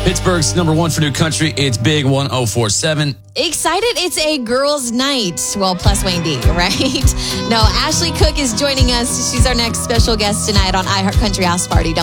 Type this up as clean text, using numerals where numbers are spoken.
Pittsburgh's number one for new country. It's Big 1047. Excited it's a girls' night. Well, plus Wayne D, right? No, Ashley Cook is joining us. She's our next special guest tonight on iHeart Country House Party. Don't